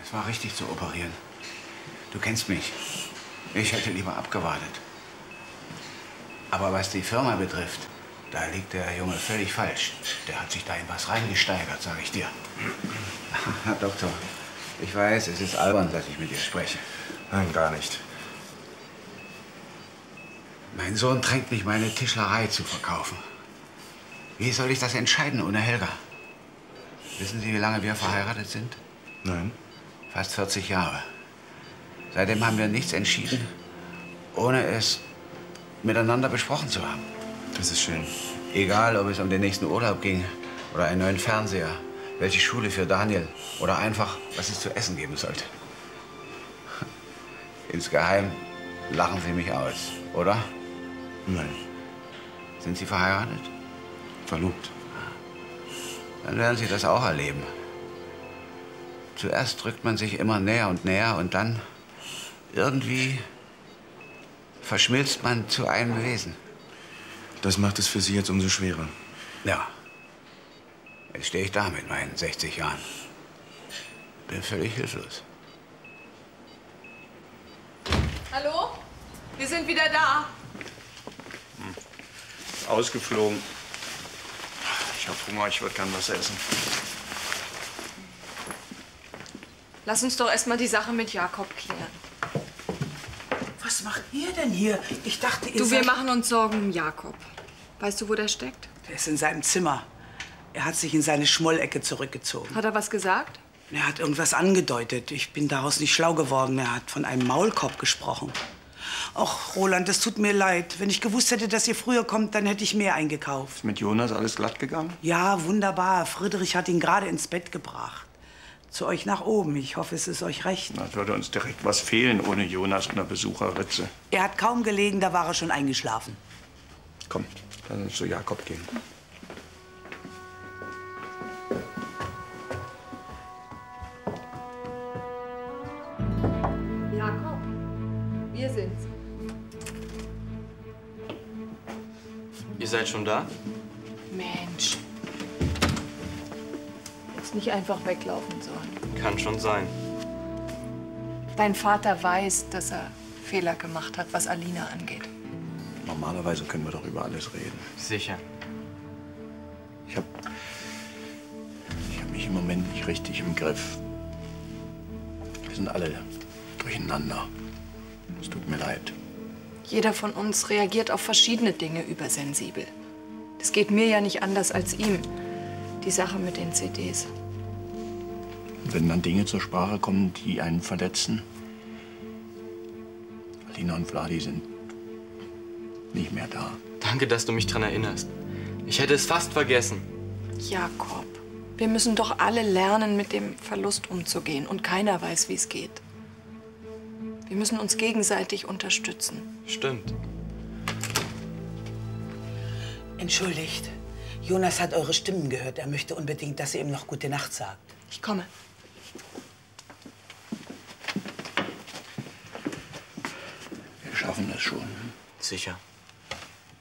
Es war richtig zu operieren. Du kennst mich. Ich hätte lieber abgewartet. Aber was die Firma betrifft, da liegt der Junge völlig falsch. Der hat sich da in was reingesteigert, sage ich dir. Herr Doktor, ich weiß, es ist albern, dass ich mit dir spreche. Nein, gar nicht. Mein Sohn drängt mich, meine Tischlerei zu verkaufen. Wie soll ich das entscheiden ohne Helga? Wissen Sie, wie lange wir verheiratet sind? Nein. Fast 40 Jahre. Seitdem haben wir nichts entschieden, ohne es miteinander besprochen zu haben. Das ist schön. Egal, ob es um den nächsten Urlaub ging oder einen neuen Fernseher, welche Schule für Daniel oder einfach, was es zu essen geben sollte. Insgeheim lachen Sie mich aus, oder? Nein. Sind Sie verheiratet? Verlobt. Dann werden Sie das auch erleben. Zuerst drückt man sich immer näher und dann irgendwie verschmilzt man zu einem Wesen. Das macht es für Sie jetzt umso schwerer. Ja. Jetzt stehe ich da mit meinen 60 Jahren. Bin völlig hilflos. Hallo? Wir sind wieder da. Ausgeflogen. Ich habe Hunger, ich würde gern was essen. Lass uns doch erst mal die Sache mit Jakob klären. Was macht ihr denn hier? Ich dachte, ihr Du, wir seid... machen uns Sorgen um Jakob. Weißt du, wo der steckt? Der ist in seinem Zimmer. Er hat sich in seine Schmollecke zurückgezogen. Hat er was gesagt? Er hat irgendwas angedeutet. Ich bin daraus nicht schlau geworden. Er hat von einem Maulkorb gesprochen. Ach, Roland, es tut mir leid. Wenn ich gewusst hätte, dass ihr früher kommt, dann hätte ich mehr eingekauft. Ist mit Jonas alles glatt gegangen? Ja, wunderbar. Friedrich hat ihn gerade ins Bett gebracht. Zu euch nach oben. Ich hoffe, es ist euch recht. Da würde uns direkt was fehlen ohne Jonas und der Besucherritze. Er hat kaum gelegen, da war er schon eingeschlafen. Komm, lass uns zu Jakob gehen. Jakob, wir sind's. Ihr seid schon da? Mensch. Jetzt nicht einfach weglaufen sollen. Kann schon sein. Dein Vater weiß, dass er Fehler gemacht hat, was Alina angeht. Normalerweise können wir doch über alles reden. Sicher. Ich hab mich im Moment nicht richtig im Griff. Wir sind alle durcheinander. Es tut mir leid. Jeder von uns reagiert auf verschiedene Dinge übersensibel. Das geht mir ja nicht anders als ihm. Die Sache mit den CDs. Und wenn dann Dinge zur Sprache kommen, die einen verletzen. Alina und Vladi sind nicht mehr da. Danke, dass du mich dran erinnerst. Ich hätte es fast vergessen. Jakob, wir müssen doch alle lernen, mit dem Verlust umzugehen. Und keiner weiß, wie es geht. Wir müssen uns gegenseitig unterstützen. Stimmt. Entschuldigt. Jonas hat eure Stimmen gehört. Er möchte unbedingt, dass ihr ihm noch gute Nacht sagt. Ich komme. Wir schaffen das schon. Sicher.